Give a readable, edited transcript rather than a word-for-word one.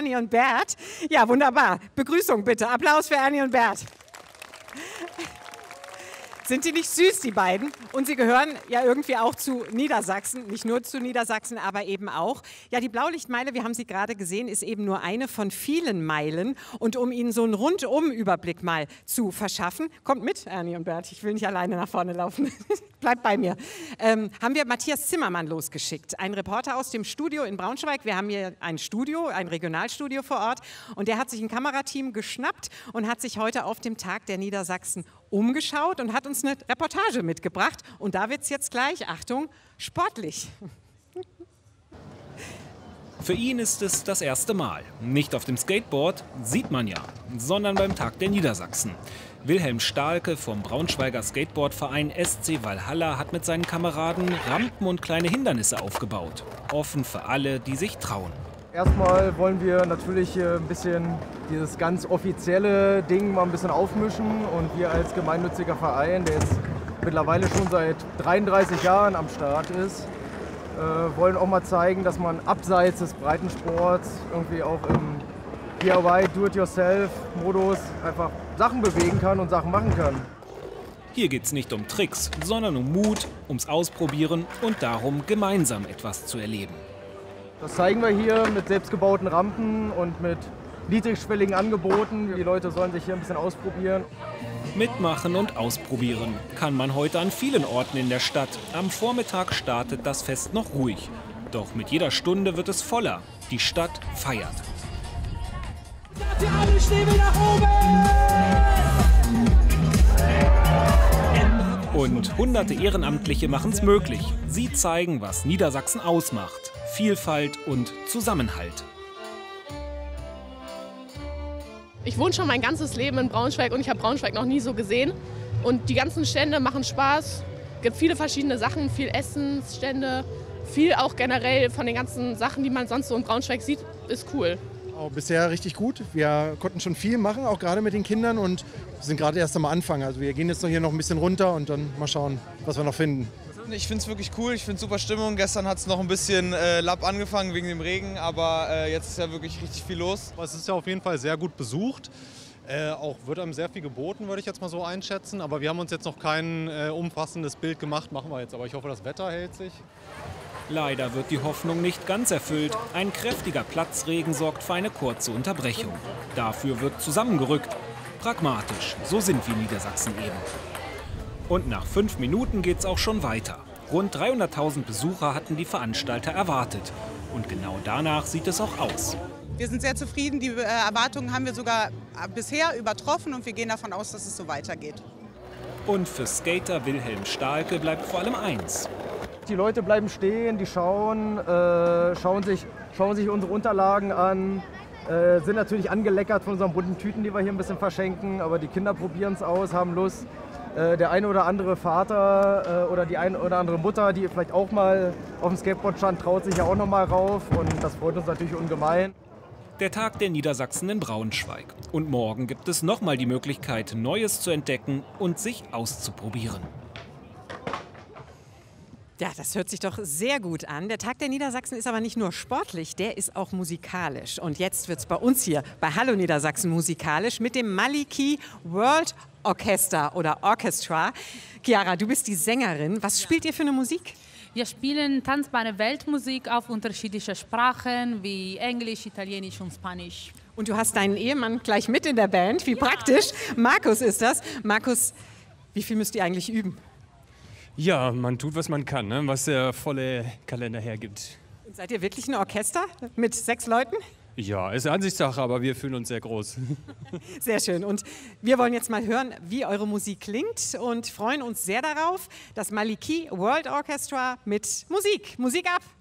Ernie und Bert. Ja, wunderbar. Begrüßung bitte. Applaus für Ernie und Bert. Sind die nicht süß, die beiden? Und sie gehören ja irgendwie auch zu Niedersachsen, nicht nur zu Niedersachsen, aber eben auch. Ja, die Blaulichtmeile, wir haben sie gerade gesehen, ist eben nur eine von vielen Meilen. Und um Ihnen so einen Rundum-Überblick mal zu verschaffen, kommt mit, Ernie und Bert, ich will nicht alleine nach vorne laufen, bleibt bei mir, haben wir Matthias Zimmermann losgeschickt, ein Reporter aus dem Studio in Braunschweig. Wir haben hier ein Studio, ein Regionalstudio vor Ort und der hat sich ein Kamerateam geschnappt und hat sich heute auf dem Tag der Niedersachsen umgeschaut und hat uns eine Reportage mitgebracht. Und da wird es jetzt gleich, Achtung, sportlich. Für ihn ist es das erste Mal. Nicht auf dem Skateboard, sieht man ja, sondern beim Tag der Niedersachsen. Wilhelm Stahlke vom Braunschweiger Skateboardverein SC Walhalla hat mit seinen Kameraden Rampen und kleine Hindernisse aufgebaut. Offen für alle, die sich trauen. Erstmal wollen wir natürlich ein bisschen dieses ganz offizielle Ding mal ein bisschen aufmischen. Und wir als gemeinnütziger Verein, der jetzt mittlerweile schon seit 33 Jahren am Start ist, wollen auch mal zeigen, dass man abseits des Breitensports irgendwie auch im DIY, Do-it-yourself-Modus einfach Sachen bewegen kann und Sachen machen kann. Hier geht es nicht um Tricks, sondern um Mut, ums Ausprobieren und darum, gemeinsam etwas zu erleben. Das zeigen wir hier mit selbstgebauten Rampen und mit niedrigschwelligen Angeboten. Die Leute sollen sich hier ein bisschen ausprobieren. Mitmachen und ausprobieren kann man heute an vielen Orten in der Stadt. Am Vormittag startet das Fest noch ruhig. Doch mit jeder Stunde wird es voller. Die Stadt feiert. Und hunderte Ehrenamtliche machen es möglich. Sie zeigen, was Niedersachsen ausmacht. Vielfalt und Zusammenhalt. Ich wohne schon mein ganzes Leben in Braunschweig und ich habe Braunschweig noch nie so gesehen. Und die ganzen Stände machen Spaß. Es gibt viele verschiedene Sachen, viel Essensstände, viel auch generell von den ganzen Sachen, die man sonst so in Braunschweig sieht, ist cool. Bisher richtig gut. Wir konnten schon viel machen, auch gerade mit den Kindern und sind gerade erst am Anfang. Also wir gehen jetzt hier noch ein bisschen runter und dann mal schauen, was wir noch finden. Ich finde es wirklich cool, ich finde super Stimmung. Gestern hat es noch ein bisschen lapp angefangen wegen dem Regen, aber jetzt ist ja wirklich richtig viel los. Es ist ja auf jeden Fall sehr gut besucht. Auch wird einem sehr viel geboten, würde ich jetzt mal so einschätzen. Aber wir haben uns jetzt noch kein umfassendes Bild gemacht, machen wir jetzt. Aber ich hoffe, das Wetter hält sich. Leider wird die Hoffnung nicht ganz erfüllt. Ein kräftiger Platzregen sorgt für eine kurze Unterbrechung. Dafür wird zusammengerückt. Pragmatisch, so sind wir Niedersachsen eben. Und nach 5 Minuten geht's auch schon weiter. Rund 300.000 Besucher hatten die Veranstalter erwartet. Und genau danach sieht es auch aus. Wir sind sehr zufrieden. Die Erwartungen haben wir sogar bisher übertroffen und wir gehen davon aus, dass es so weitergeht. Und für Skater Wilhelm Stahlke bleibt vor allem eins. Die Leute bleiben stehen, die schauen sich unsere Unterlagen an, sind natürlich angeleckert von unseren bunten Tüten, die wir hier ein bisschen verschenken. Aber die Kinder probieren es aus, haben Lust. Der eine oder andere Vater oder die eine oder andere Mutter, die vielleicht auch mal auf dem Skateboard stand, traut sich ja auch noch mal rauf und das freut uns natürlich ungemein. Der Tag der Niedersachsen in Braunschweig. Und morgen gibt es noch mal die Möglichkeit, Neues zu entdecken und sich auszuprobieren. Ja, das hört sich doch sehr gut an. Der Tag der Niedersachsen ist aber nicht nur sportlich, der ist auch musikalisch. Und jetzt wird es bei uns hier bei Hallo Niedersachsen musikalisch mit dem Maliki World Orchester oder Orchestra. Chiara, du bist die Sängerin. Was spielt ihr für eine Musik? Wir spielen tanzbare Weltmusik auf unterschiedliche Sprachen wie Englisch, Italienisch und Spanisch. Und du hast deinen Ehemann gleich mit in der Band. Wie praktisch. Markus ist das. Markus, wie viel müsst ihr eigentlich üben? Ja, man tut, was man kann, ne? Was der volle Kalender hergibt. Und seid ihr wirklich ein Orchester mit 6 Leuten? Ja, ist Ansichtssache, aber wir fühlen uns sehr groß. Sehr schön. Und wir wollen jetzt mal hören, wie eure Musik klingt und freuen uns sehr darauf. Das Maliki World Orchestra mit Musik. Musik ab!